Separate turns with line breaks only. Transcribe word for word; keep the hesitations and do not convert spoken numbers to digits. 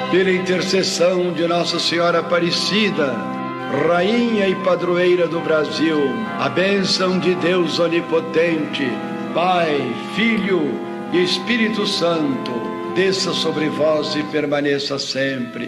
Pela intercessão de Nossa Senhora Aparecida, Rainha e Padroeira do Brasil, a bênção de Deus Onipotente, Pai, Filho e Espírito Santo, desça sobre vós e permaneça sempre.